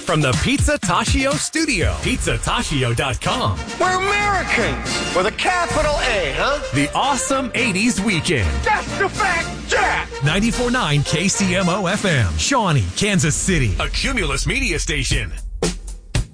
from the Pizza Tachio studio. PizzaTachio.com. We're Americans with a capital A, huh? The awesome 80s weekend. That's the fact, Jack! 94.9 KCMO FM. Shawnee, Kansas City. A Cumulus media station.